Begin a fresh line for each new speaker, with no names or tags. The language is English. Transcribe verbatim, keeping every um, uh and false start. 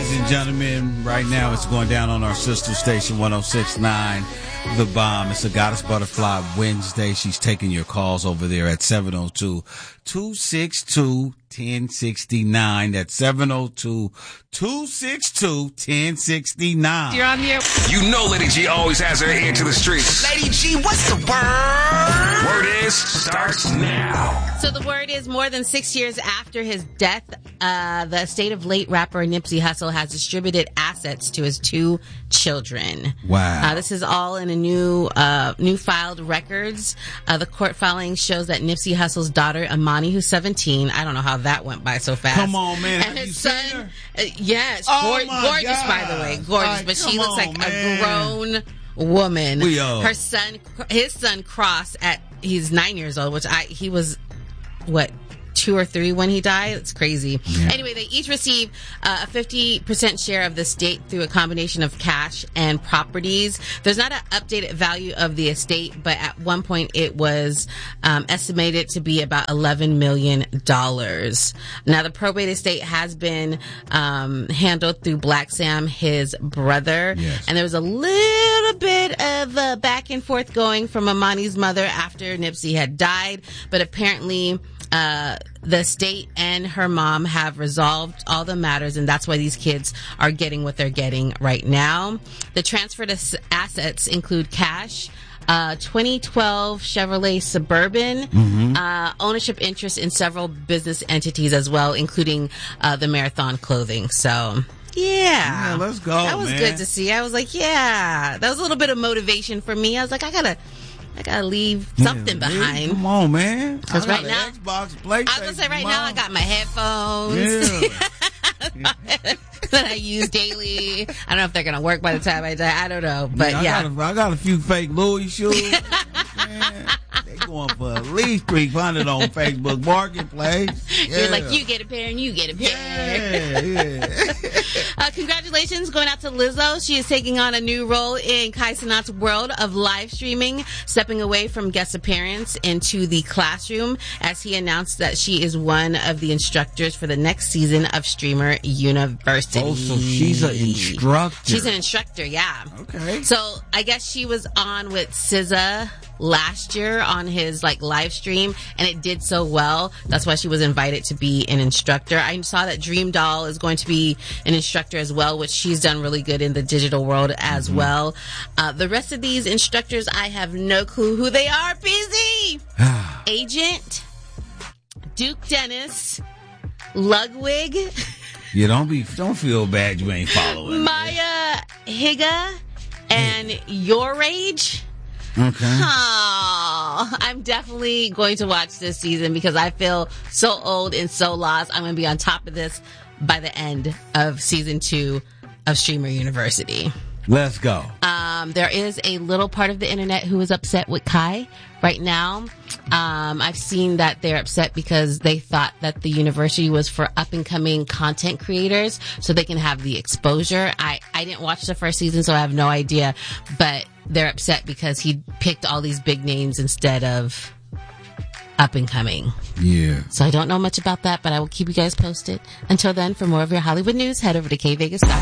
Ladies and gentlemen, right now it's going down on our sister station one oh six point nine The Bomb. It's a Goddess Butterfly Wednesday. She's taking your calls over there at seven oh two, two six two, one oh six nine. That's seven oh two, two six two, one oh six nine.
You're on the air.
You know Lady G always has her ear to the streets. Lady G, what's the word? Word is starts now.
So the word is more than six years after his death, uh, the estate of late rapper Nipsey Hussle has distributed assets to his two children.
Wow.
Uh, this is all in a new, uh, new filed records. Uh, the court filing shows that Nipsey Hussle's daughter, Amani, who's seventeen, I don't know how that went by so fast.
Come on, man.
And
Have
his
you
son,
seen her?
uh, yes,
Oh,
gor-
my
gorgeous,
God.
by the way, gorgeous,
Like,
but she
come
looks
on,
like
man.
a grown woman.
We are.
Her son, his son Cross at, he's nine years old, which I, he was, what, two or three when he died? It's crazy.
Yeah.
Anyway, they each receive uh, a fifty percent share of the estate through a combination of cash and properties. There's not an updated value of the estate, but at one point it was um, estimated to be about eleven million dollars. Now, the probate estate has been um, handled through Black Sam, his brother.
Yes.
And there was a little bit of uh, back and forth going from Amani's mother after Nipsey had died, but apparently uh the state and her mom have resolved all the matters, and that's why these kids are getting what they're getting right now. The transferred as- assets include cash, uh twenty twelve Chevrolet Suburban,
Mm-hmm.
uh ownership interest in several business entities as well, including uh the Marathon Clothing. So yeah,
Yeah, let's go,
that was
man.
good to see. I was like, yeah, that was a little bit of motivation for me. I was like, I gotta I gotta leave something
Yeah,
behind.
Come on, man.
'Cause
I got
right
an
now-
Xbox, PlayStation.
I was gonna say right
Mom.
now I got my headphones
Yeah.
that I use daily. I don't know if they're gonna work by the time I die. I don't know, but
I
yeah.
Got a, I got a few fake Louis shoes. Man, they going for at least three hundred on Facebook Marketplace. Yeah.
You're like, you get a pair and you get a pair.
Yeah, yeah.
Uh, congratulations going out to Lizzo. She is taking on a new role in Kai Cenat's world of live streaming, stepping away from guest appearance into the classroom as he announced that she is one of the instructors for the next season of Streamer University.
Oh, so she's an instructor.
She's an instructor, yeah.
Okay.
So I guess she was on with S Z A last year on his like live stream, and it did so well. That's why she was invited to be an instructor. I saw that Dream Doll is going to be an instructor as well, which she's done really good in the digital world as
Mm-hmm.
well. Uh, the rest of these instructors, I have no clue who they are. P Z, Agent, Duke Dennis, Ludwig,
You don't be, don't feel bad you ain't following.
Maya Higa, and Your Rage.
Okay.
Oh, I'm definitely going to watch this season because I feel so old and so lost. I'm going to be on top of this by the end of season two of Streamer University.
Let's go.
Um, there is a little part of the internet who is upset with Kai right now. Um, I've seen that they're upset because they thought that the university was for up and coming content creators so they can have the exposure. I, I didn't watch the first season, so I have no idea, but they're upset because he picked all these big names instead of up and coming.
Yeah.
So I don't know much about that, but I will keep you guys posted. Until then, for more of your Hollywood news, head over to K Vegas dot com.